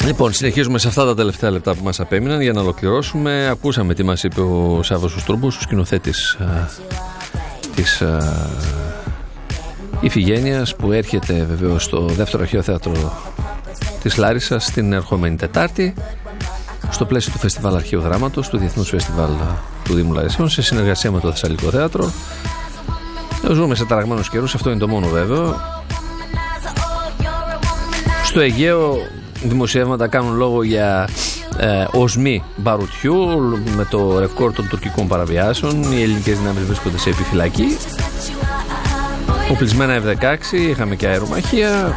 Λοιπόν, συνεχίζουμε σε αυτά τα τελευταία λεπτά που μας απέμειναν για να ολοκληρώσουμε. Ακούσαμε τι μας είπε ο Σάββας ο Στρούμπος, ο σκηνοθέτης της Ιφηγένειας, που έρχεται βεβαίως στο δεύτερο αρχαίο θέατρο της Λάρισσας την ερχόμενη Τετάρτη, στο πλαίσιο του Φεστιβάλ Αρχαίου Δράματος, του Διεθνούς Φεστιβάλ του Δήμου Λαρισσών, σε συνεργασία με το Θεσσαλικό Θέατρο. Ζούμε σε ταραγμένους καιρούς, αυτό είναι το μόνο βέβαιο. Στο Αιγαίο δημοσιεύματα κάνουν λόγο για οσμή μπαρουτιού με το ρεκόρ των τουρκικών παραβιάσεων. Οι ελληνικές δυνάμεις βρίσκονται σε επιφυλακή. Οπλισμένα F-16, είχαμε και αερομαχία.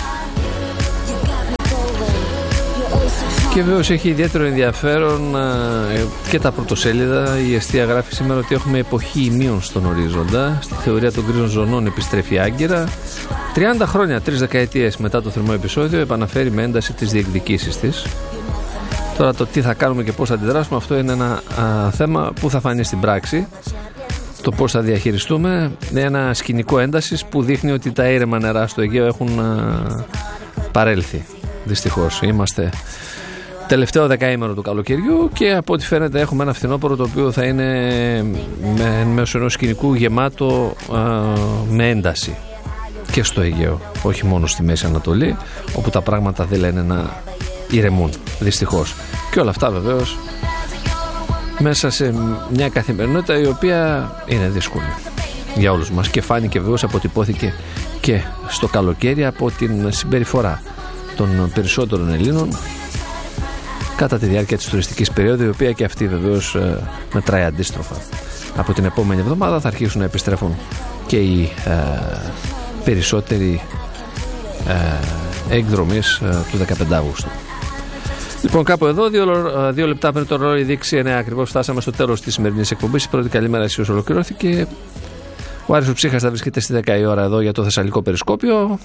Και βέβαιως έχει ιδιαίτερο ενδιαφέρον και τα πρωτοσέλιδα. Η Εστία γράφει σήμερα ότι έχουμε εποχή ημείων στον ορίζοντα. Στη θεωρία των γκρίζων ζωνών επιστρέφει άγκυρα. 30 χρόνια, 3 δεκαετίες μετά το θερμό επεισόδιο, επαναφέρει με ένταση τις διεκδικήσεις της. Τώρα το τι θα κάνουμε και πώς θα αντιδράσουμε, αυτό είναι ένα θέμα που θα φανεί στην πράξη. Το πώς θα διαχειριστούμε. Είναι ένα σκηνικό έντασης που δείχνει ότι τα ήρεμα νερά στο Αιγαίο έχουν παρέλθει. Δυστυχώς είμαστε τελευταίο δεκαήμερο του καλοκαιριού και από ό,τι φαίνεται έχουμε ένα φθινόπωρο το οποίο θα είναι μέσω ενός σκηνικού γεμάτο με ένταση και στο Αιγαίο, όχι μόνο στη Μέση Ανατολή, όπου τα πράγματα δεν λένε να ηρεμούν, δυστυχώς. Και όλα αυτά βεβαίως μέσα σε μια καθημερινότητα η οποία είναι δύσκολη για όλους μας και φάνηκε βεβαίως, αποτυπώθηκε και στο καλοκαίρι από την συμπεριφορά των περισσότερων Ελλήνων κατά τη διάρκεια της τουριστικής περίοδου, η οποία και αυτή βεβαίως μετράει αντίστροφα. Από την επόμενη εβδομάδα θα αρχίσουν να επιστρέφουν και οι περισσότεροι εκδρομείς του 15 Αυγούστου. Λοιπόν, κάπου εδώ, 2 λεπτά πριν το ρολόι δείξει 9 ακριβώς, φτάσαμε στο τέλος της σημερινής εκπομπής. Η πρώτη καλημέρα εσείς ολοκληρώθηκε. Ο Άρης ο Ψύχας θα βρίσκεται στη 10 η ώρα εδώ για το Θεσσαλικό Περισκόπιο.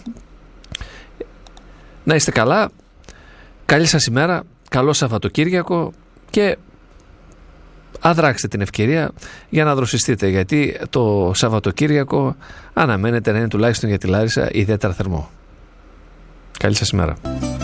Να είστε καλά, καλή σας ημέρα, καλό Σαββατοκύριακο και αδράξτε την ευκαιρία για να δροσιστείτε, γιατί το Σαββατοκύριακο αναμένεται να είναι τουλάχιστον για τη Λάρισα ιδιαίτερα θερμό. Καλή σας ημέρα.